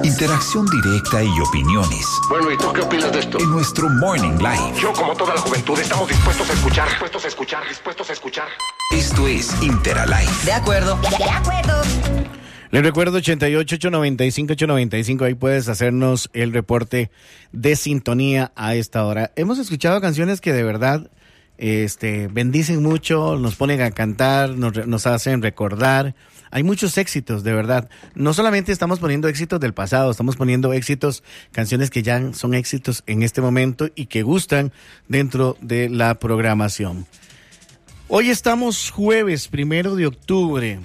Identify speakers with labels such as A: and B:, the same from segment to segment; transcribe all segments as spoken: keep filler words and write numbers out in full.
A: Interacción directa y opiniones.
B: Bueno, ¿y tú qué opinas de esto?
A: En nuestro Morning Live.
B: Yo, como toda la juventud, estamos dispuestos a escuchar, dispuestos a escuchar, dispuestos a escuchar.
A: Esto es Interalive.
C: De acuerdo.
D: De acuerdo.
E: Les recuerdo ochenta y ocho, ochocientos noventa y cinco, ochocientos noventa y cinco, ahí puedes hacernos el reporte de sintonía a esta hora. Hemos escuchado canciones que de verdad este, bendicen mucho, nos ponen a cantar, nos, nos hacen recordar. Hay muchos éxitos, de verdad. No solamente estamos poniendo éxitos del pasado, estamos poniendo éxitos, canciones que ya son éxitos en este momento y que gustan dentro de la programación. Hoy estamos jueves, primero de octubre.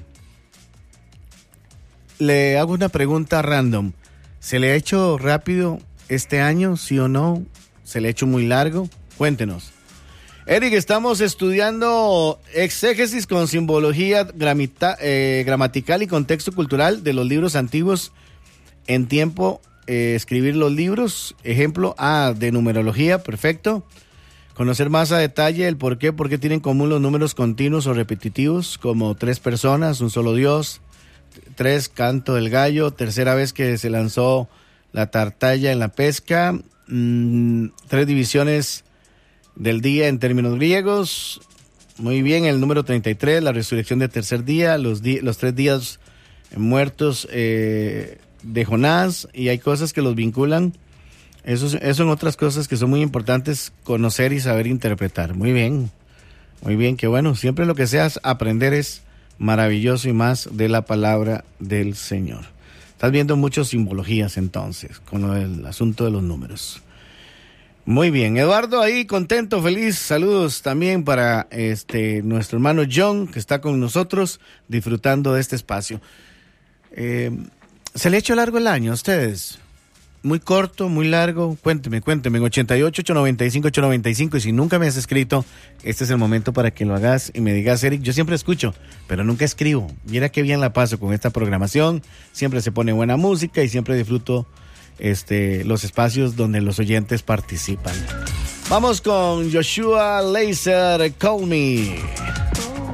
E: Le hago una pregunta random. ¿Se le ha hecho rápido este año, sí o no? ¿Se le ha hecho muy largo? Cuéntenos. Eric, estamos estudiando exégesis con simbología gramita, eh, gramatical y contexto cultural de los libros antiguos en tiempo, eh, escribir los libros. Ejemplo A de numerología, perfecto. Conocer más a detalle el por qué, por qué tienen en común los números continuos o repetitivos, como tres personas, un solo Dios. Tres, canto del gallo. Tercera vez que se lanzó la tartalla en la pesca. Mm, tres divisiones del día en términos griegos. Muy bien, el número treinta y tres, la resurrección del tercer día, los, di- los tres días muertos eh, de Jonás, y hay cosas que los vinculan. Eso, eso son otras cosas que son muy importantes conocer y saber interpretar. Muy bien, muy bien, qué bueno. Siempre lo que seas aprender es maravilloso, y más de la palabra del Señor. Estás viendo muchas simbologías entonces con el asunto de los números. Muy bien, Eduardo ahí contento, feliz. Saludos también para este nuestro hermano John, que está con nosotros disfrutando de este espacio. Eh, ¿Se le ha hecho largo el año a ustedes? Muy corto, muy largo. Cuénteme, cuénteme en ochenta y ocho, ochocientos noventa y cinco, ochocientos noventa y cinco, y si nunca me has escrito, este es el momento para que lo hagas y me digas, Eric, yo siempre escucho, pero nunca escribo. Mira qué bien la paso con esta programación, siempre se pone buena música y siempre disfruto este los espacios donde los oyentes participan. Vamos con Joshua Laser, Call Me.